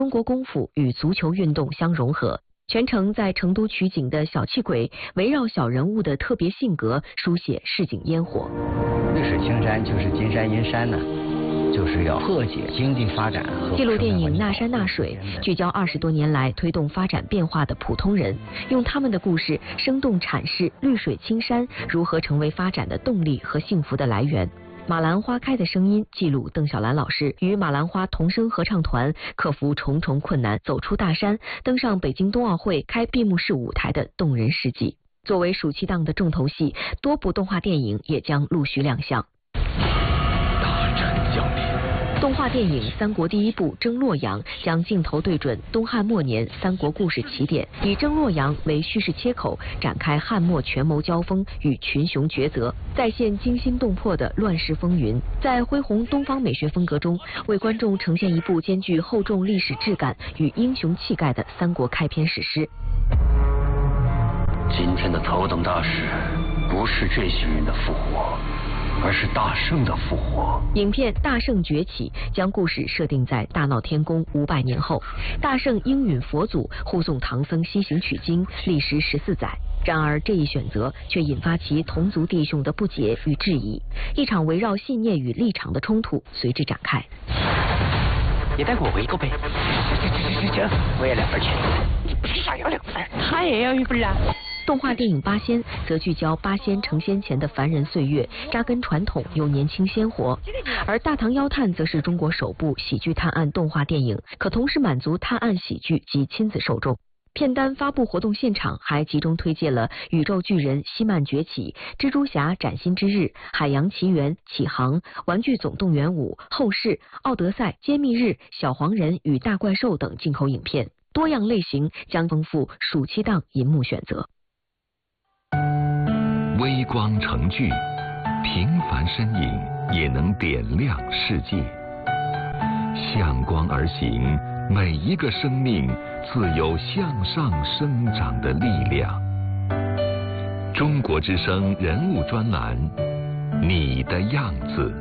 中国功夫与足球运动相融合。全程在成都取景的小气鬼，围绕小人物的特别性格，书写市井烟火。 绿水青山就是金山银山呢，就是要破解经济发展和记录电影《那山那水》，聚焦20多年来推动发展变化的普通人，用他们的故事生动阐释绿水青山如何成为发展的动力和幸福的来源。马兰花开的声音记录邓小兰老师与马兰花童声合唱团克服重重困难，走出大山，登上北京冬奥会开闭幕式舞台的动人事迹。作为暑期档的重头戏，多部动画电影也将陆续亮相。 大战降临。 动画电影《三国》第一部《征洛阳》将镜头对准东汉末年三国故事起点，以征洛阳为叙事切口，展开汉末权谋交锋与群雄抉择，再现惊心动魄的乱世风云。在恢宏东方美学风格中，为观众呈现一部兼具厚重历史质感与英雄气概的三国开篇史诗。 今天的头等大事，不是这些人的复活，而是大圣的复活。 影片《大圣崛起》将故事设定在大闹天宫500年后，大圣应允佛祖护送唐僧西行取经，历时14载。然而这一选择却引发其同族弟兄的不解与质疑，一场围绕信念与立场的冲突随之展开。 也带我一个呗。这，我也2份钱。你不是想要2份？他也要1份啊。 动画电影《八仙》则聚焦八仙成仙前的凡人岁月，扎根传统又年轻鲜活；而《大唐妖探》则是中国首部喜剧探案动画电影，可同时满足探案喜剧及亲子受众。片单发布活动现场还集中推荐了《宇宙巨人希曼崛起》、《蜘蛛侠崭新之日》、《海洋奇缘》、《启航》、《玩具总动员5》、《后世》、《奥德赛》、《揭秘日》、《小黄人与大怪兽》等进口影片，多样类型将丰富暑期档银幕选择。 微光成炬，平凡身影也能点亮世界。向光而行，每一个生命自有向上生长的力量。中国之声人物专栏，你的样子。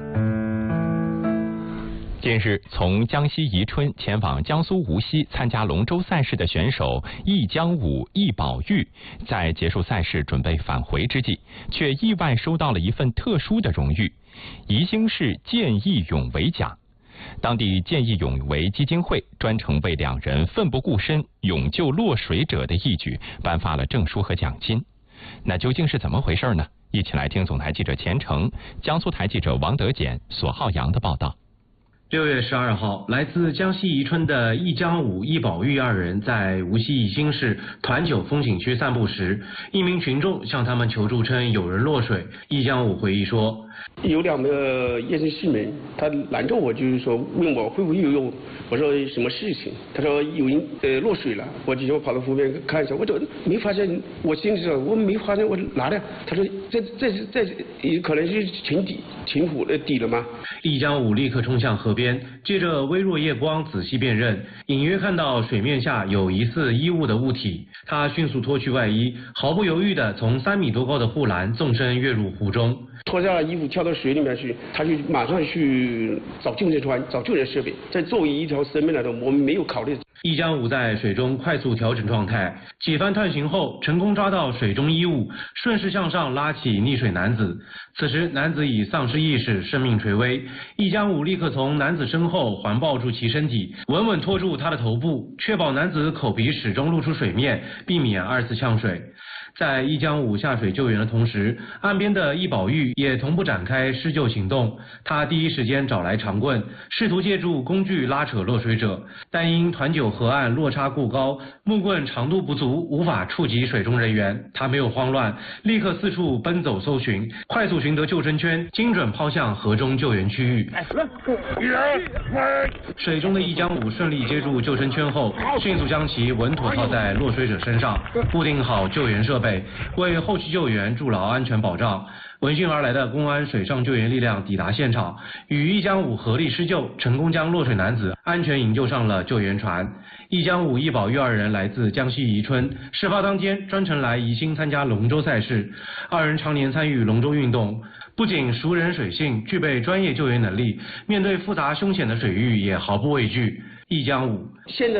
近日，从江西宜春前往江苏无锡参加龙舟赛事的选手易江武、易宝玉，在结束赛事准备返回之际，却意外收到了一份特殊的荣誉——宜兴市见义勇为奖。当地见义勇为基金会专程为2人奋不顾身勇救落水者的义举颁发了证书和奖金。那究竟是怎么回事呢？一起来听总台记者钱成、江苏台记者王德简、索浩洋的报道。 6月12号，来自江西宜春的易江武、易宝玉2人在无锡宜兴市团九风景区散步时，一名群众向他们求助称有人落水。易江武回忆说， 有2个夜间市民，他拦着我，就是说问我会不会游泳。我说什么事情？他说有人落水了。我就跑到湖边看一下，我就没发现，我心里说我没发现，我拿的。他说这可能是群湖的底了吗？ 易江武立刻冲向河边，借着微弱夜光仔细辨认，隐约看到水面下有疑似衣物的物体。他迅速脱去外衣，毫不犹豫地从3米多高的护栏纵身跃入湖中。 脱下衣服跳到水里面去，他就马上去找救生船、找救援设备。在作为一条生命来说，我们没有考虑。 易江武在水中快速调整状态，几番探寻后，成功抓到水中衣物，顺势向上拉起溺水男子。此时男子已丧失意识，生命垂危。易江武立刻从男子身后环抱住其身体，稳稳拖住他的头部，确保男子口鼻始终露出水面，避免2次呛水。在易江武下水救援的同时，岸边的易宝玉也同步展开施救行动。他第一时间找来长棍，试图借助工具拉扯落水者，但因团九河岸落差过高，木棍长度不足，无法触及水中人员。他没有慌乱，立刻四处奔走搜寻，快速寻得救生圈，精准抛向河中救援区域。水中的易江武顺利接住救生圈后，迅速将其稳妥套在落水者身上，固定好救援设备，为后续救援筑牢安全保障。闻讯而来的公安水上救援力量抵达现场，与易江武合力施救，成功将落水男子安全营救上了救援船。易江武、易宝玉2人来自江西宜春，事发当天专程来宜兴参加龙舟赛事。2人常年参与龙舟运动，不仅熟稔水性，具备专业救援能力，面对复杂凶险的水域也毫不畏惧。 一江武。 现在